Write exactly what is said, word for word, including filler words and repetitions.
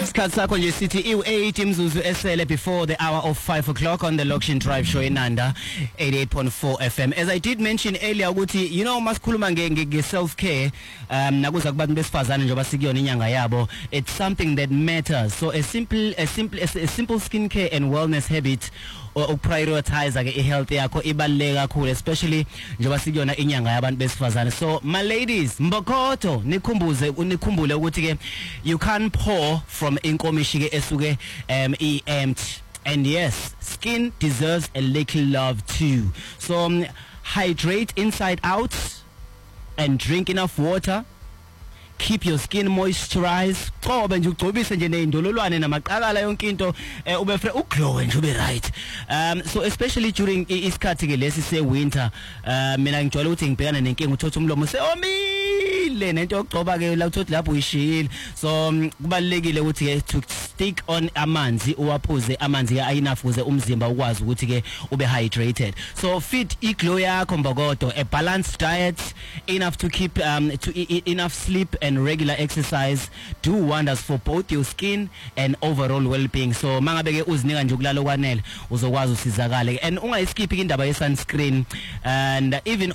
Isikhathi sakho nje sithi iwu-eight imzuzu esele before the hour of five o'clock on the Lokshin Drive Show inanda eighty-eight point four F M. As I did mention earlier ukuthi you know masikhuluma nge self care um nakuza kubantu besifazane njengoba sikuyona inyanga yabo, it's something that matters. So a simple a simple a simple skincare and wellness habit or prioritize ke health yakho ibaluleke kakhulu, especially njengoba sikuyona inyanga yabantu besifazane. So my ladies, mbokotho nikhumbuze unikhumbule ukuthi ke you can't pour from inkomishi ke esuke um e empty. And yes, skin deserves a little love too. So um, hydrate inside out and drink enough water. Keep your skin moisturized. Qobe nje ugcobise nje neindololwane namaqakala yonke into ube free uglow nje ube right. Um so especially during isikhathi ke lesi se winter, uh, mina ngijwayele ukuthi ngibhekana nenkinga uthotha umlomo seomile nento yokugcoba ke la uthothi lapho uyishile. So kubalekile ukuthi ke to stick on amanzi uwaphuze amanzi enough ukuze umzimba ukwazi ukuthi ke ube hydrated. So fit iglow yakho mbokodo, a balanced diet, enough to keep um to e enough sleep and regular exercise do wonders for both your skin and overall well-being. So mangabe ke uzinika nje ukulala okwanele uzokwazi usizakale, and ungayiskiphi indaba ye sunscreen and even